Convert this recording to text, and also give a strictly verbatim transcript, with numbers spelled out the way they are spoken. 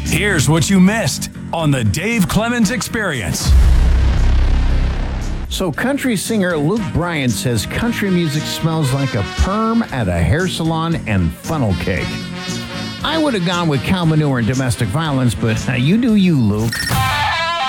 Here's what you missed on the Dave Clemens Experience. So country singer Luke Bryan says country music smells like a perm at a hair salon and funnel cake. I would have gone with cow manure and domestic violence, but you do you, Luke.